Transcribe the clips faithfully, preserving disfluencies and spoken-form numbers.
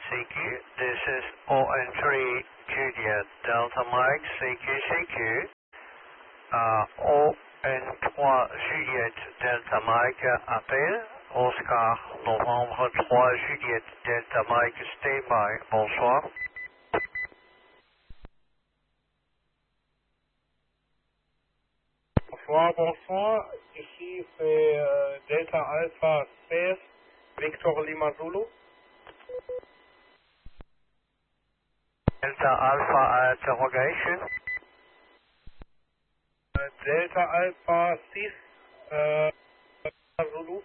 C Q. This is O N three Juliet Delta Mike, C Q C Q. Uh, O N trois Juliette Delta Mike, appel. Oscar Novembre trois Juliette Delta Mike, stay by. Bonsoir. Bonsoir, bonsoir. Ici c'est euh, Delta Alpha seize, Victor Lima Zulu. Delta Alpha interrogation. Euh, Delta Alpha six, euh, Zulu.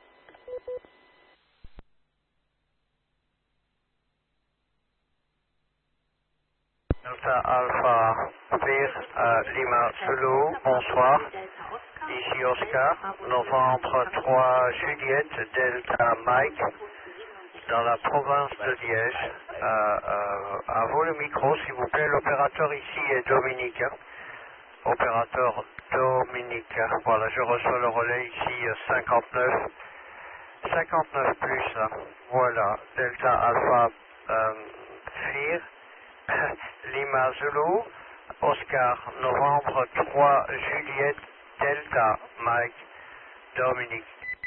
Delta Alpha six, euh, Lima Zulu, bonsoir. Ici Oscar, Novembre trois Juliette Delta Mike, dans la province de Liège. Euh, euh, à vous le micro, s'il vous plaît. L'opérateur ici est Dominique. Hein. Opérateur Dominique. Voilà, je reçois le relais ici, cinquante-neuf. cinquante-neuf plus, là. Voilà, Delta Alpha euh, quatre, Lima Zulu, Oscar, Novembre trois, Juliette, Delta, Mike, Dominique.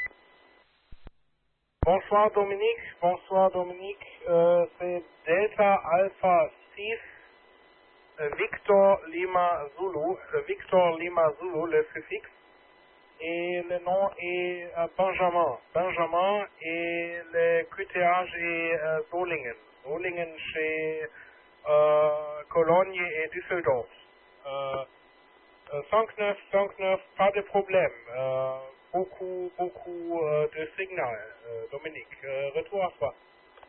Bonsoir Dominique, bonsoir Dominique. Euh, c'est Delta Alpha six, euh, Victor Lima Zulu, euh, Victor Lima Zulu, le suffixe. Et le nom est euh, Benjamin. Benjamin et le Q T H est euh, Solingen. Solingen chez euh, Cologne et Düsseldorf. Euh, euh, cinq-neuf, cinq-neuf, pas de problème. Euh, beaucoup, beaucoup euh, de signal. Euh, Dominique, euh, retour à soi.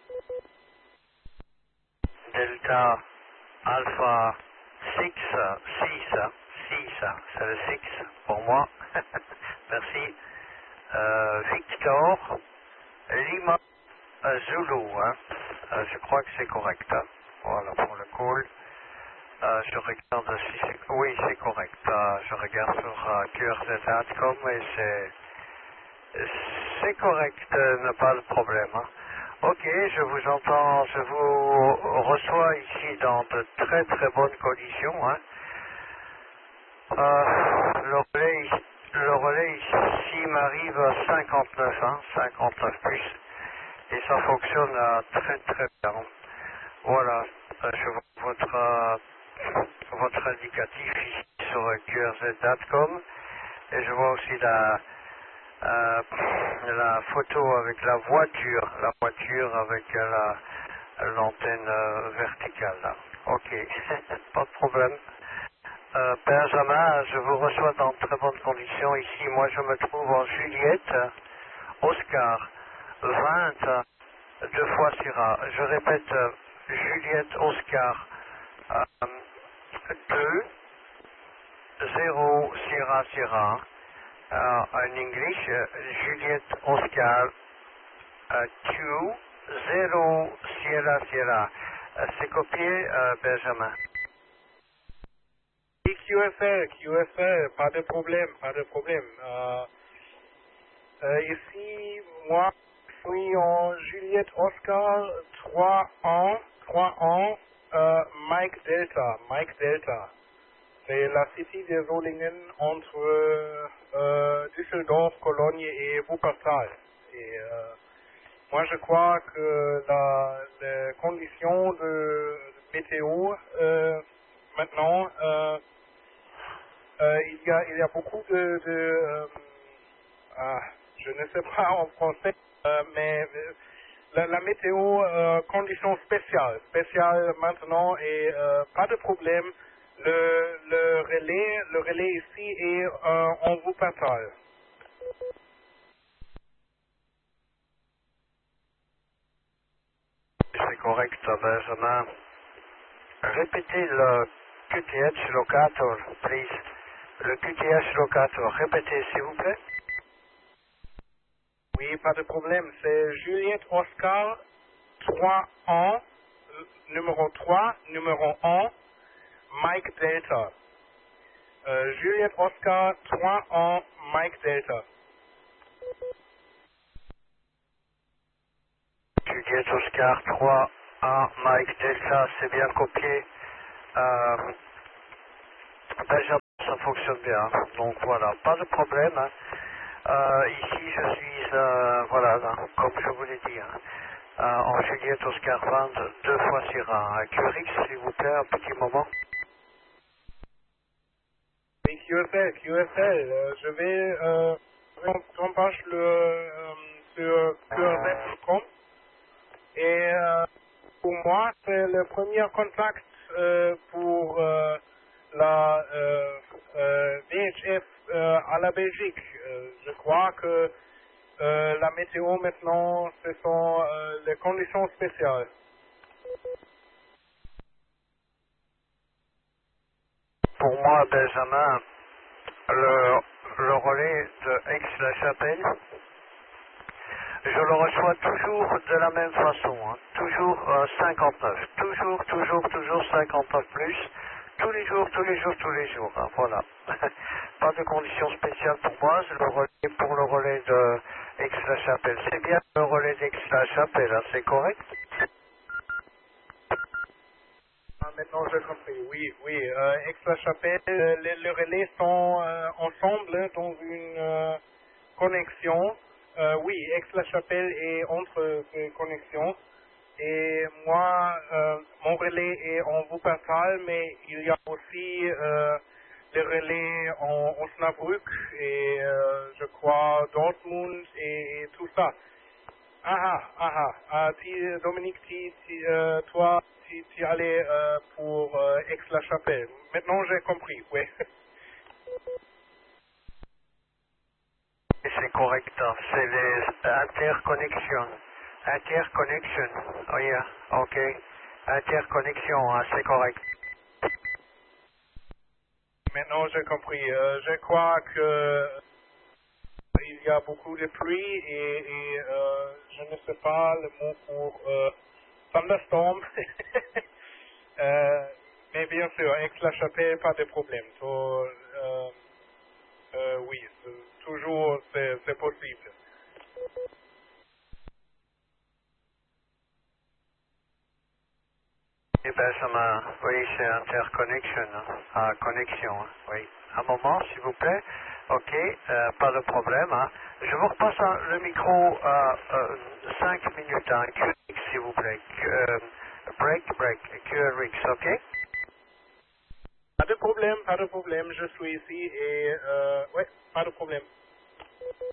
Delta Alpha six, six, six, c'est le six pour moi. Merci. Euh, Victor Lima Zulu, hein. Euh, je crois que c'est correct. Hein. Voilà pour le call. Euh, je regarde si c'est... Oui, c'est correct. Euh, je regarde sur euh, Q R Z point com et c'est... C'est correct, euh, n'a pas de problème. Hein. Ok, je vous entends, je vous reçois ici dans de très très bonnes conditions. Hein. Euh, le, relais, le relais ici m'arrive à cinquante-neuf, hein, cinquante-neuf plus, et ça fonctionne euh, très très bien. Voilà, euh, je vois votre, euh, votre indicatif ici sur Q R Z point com et je vois aussi la... Euh, la photo avec la voiture, la voiture avec euh, la l'antenne euh, verticale. Là. Ok, pas de problème. Euh, Benjamin, je vous reçois dans très bonnes conditions ici. Moi, je me trouve en Juliette, Oscar, vingt, deux fois Syrah. Je répète, euh, Juliette, Oscar, euh, deux, zéro, Syrah, Syrah. Uh, in English, uh, Juliette Oscar uh, Q zéro Sierra Sierra. Uh, C'est copié, uh, Benjamin. Et Q F L, Q F L, pas de problème, pas de problème. Euh, euh, ici, moi, je suis en Juliette Oscar trois ans, trois ans, euh, Mike Delta, Mike Delta. C'est la cité de Solingen entre euh, Düsseldorf, Cologne et Wuppertal. Et euh, moi, je crois que la, les conditions de météo euh, maintenant, euh, euh, il y a il y a beaucoup de, de euh, ah, je ne sais pas en français, euh, mais euh, la, la météo, euh, conditions spéciales, spéciales maintenant et euh, pas de problème. Le, le relais, le relais ici est euh, en Wuppertal. C'est correct, Benjamin. Répétez le Q T H locator, please. Le Q T H locator, répétez s'il vous plaît. Oui, pas de problème. C'est Juliette Oscar trois ans, numéro trois, numéro un, Mike Delta. Euh, Juliette Oscar trois ans, Mike Delta. Juliette Oscar trois Ah, Mike Delta, c'est bien copié. Euh, Benjamin, ça fonctionne bien. Donc voilà, pas de problème. Hein. Euh, ici, je suis, euh, voilà, là, comme je vous l'ai dit, hein, euh, en Juliette Oscar vingt, deux fois sur un. Q R X, s'il vous plaît, un petit moment. Oui, Q S L, Q S L, euh, je vais, euh, on passe le, euh, sur Q R Z point com et euh, pour moi, c'est le premier contact euh, pour euh, la euh, euh, V H F euh, à la Belgique. Euh, je crois que euh, la météo maintenant, ce sont euh, les conditions spéciales. Pour moi, Benjamin, le, le relais de Aix-la-Chapelle, je le reçois toujours de la même façon, hein. Toujours euh, cinquante-neuf, toujours, toujours, toujours cinquante-neuf plus, tous les jours, tous les jours, tous les jours, hein, voilà. Pas de conditions spéciales pour moi, c'est le relais pour le relais de Aix-la-Chapelle. C'est bien le relais d'Aix-la-Chapelle, hein, c'est correct? Ah, maintenant j'ai compris, oui, oui. Euh, Aix-la-Chapelle, euh, les, les relais sont euh, ensemble dans une euh, connexion. Euh, oui, Aix-la-Chapelle est entre ces connexions. Et moi, euh, mon relais est en Wuppertal, mais il y a aussi euh, les relais en Osnabrück et euh, je crois Dortmund et, et tout ça. Ah ah, ah ah, ah, tu- Dominique, tu, tu, euh, toi, tu, tu allais euh, pour euh, Aix-la-Chapelle. Maintenant j'ai compris, oui. Et c'est correct, hein. C'est les interconnexions. Interconnection. Oh yeah, ok. Interconnexion, hein, c'est correct. Maintenant j'ai compris. Euh, je crois que il y a beaucoup de pluie et, et euh, je ne sais pas le mot pour euh, thunderstorm. Euh, mais bien sûr, Aix-la-Chapelle, pas de problème. So, euh, euh, oui, c'est- toujours c'est c'est possible. Et Benjamin, oui, c'est interconnection, hein. Ah, connexion, hein, oui. Un moment, s'il vous plaît. Ok, euh, pas de problème, hein. Je vous repasse hein, le micro à euh, cinq minutes, hein. Q R X, s'il vous plaît. Q- euh, break, break, Q R X, ok? Pas de problème, pas de problème, je suis ici et euh, ouais, pas de problème.